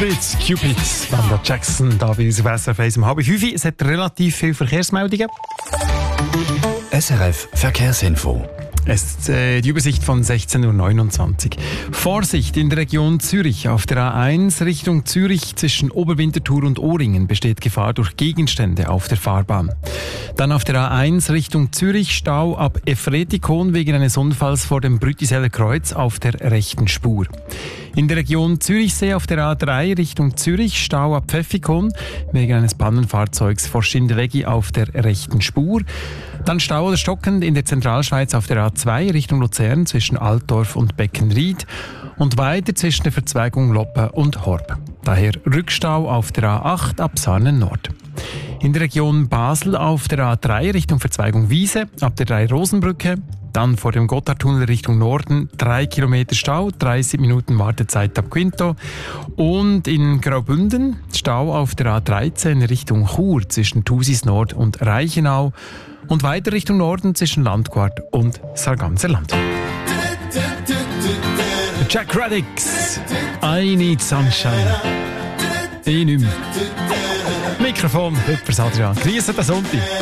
Cupids, Wanda Jackson, da bei uns auf SRF 1 um 4:30. Es hat relativ viele Verkehrsmeldungen. SRF Verkehrsinfo. Die Übersicht von 16.29 Uhr. Vorsicht in der Region Zürich. Auf der A1 Richtung Zürich zwischen Oberwinterthur und Ohringen besteht Gefahr durch Gegenstände auf der Fahrbahn. Dann auf der A1 Richtung Zürich Stau ab Efretikon wegen eines Unfalls vor dem Brütiseller Kreuz auf der rechten Spur. In der Region Zürichsee auf der A3 Richtung Zürich Stau ab Pfäffikon wegen eines Pannenfahrzeugs vor Schindellegi auf der rechten Spur. Dann Stau oder stockend in der Zentralschweiz auf der A2 Richtung Luzern zwischen Altdorf und Beckenried und weiter zwischen der Verzweigung Loppe und Horb. Daher Rückstau auf der A8 ab Sarnen Nord. In der Region Basel auf der A3 Richtung Verzweigung Wiese ab der 3-Rosenbrücke. Dann vor dem Gotthardtunnel Richtung Norden 3 Kilometer Stau, 30 Minuten Wartezeit ab Quinto. Und in Graubünden Stau auf der A13 Richtung Chur zwischen Thusis Nord und Reichenau. Und weiter Richtung Norden zwischen Landquart und Sarganserland. Jack Radix, I Need Sunshine. Ich nicht mehr. Mikrofon, Hüppers Adrian. Grüße den Sonntag.